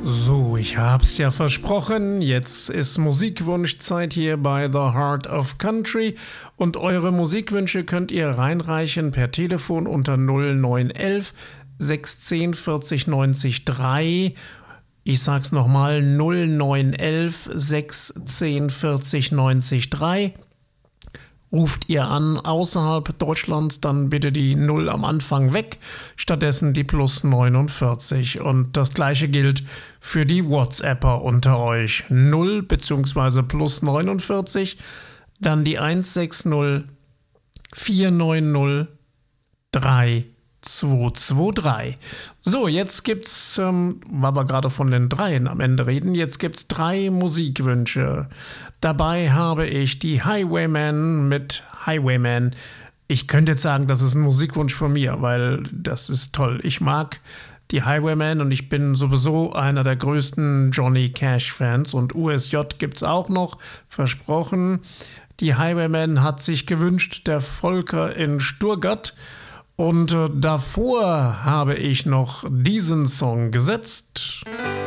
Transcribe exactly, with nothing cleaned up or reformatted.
So, ich hab's ja versprochen. Jetzt ist Musikwunschzeit hier bei The Heart of Country und eure Musikwünsche könnt ihr reinreichen per Telefon unter null neun eins eins sechs eins null vierzig neunzig drei. Ich sag's nochmal, null neun eins eins sechs eins null vierzig neunzig drei. Ruft ihr an außerhalb Deutschlands, dann bitte die null am Anfang weg, stattdessen die plus neunundvierzig. Und das gleiche gilt für die WhatsApper unter euch. null bzw. plus neunundvierzig, dann die eins sechs null vier neun null drei zwei zwei drei. So, jetzt gibt's, ähm, weil wir gerade von den Dreien am Ende reden, jetzt gibt's drei Musikwünsche. Dabei habe ich die Highwaymen mit Highwayman. Ich könnte jetzt sagen, das ist ein Musikwunsch von mir, weil das ist toll. Ich mag die Highwaymen und ich bin sowieso einer der größten Johnny Cash-Fans und U S J gibt's auch noch, versprochen. Die Highwaymen hat sich gewünscht, der Volker in Stuttgart. Und äh, davor habe ich noch diesen Song gesetzt.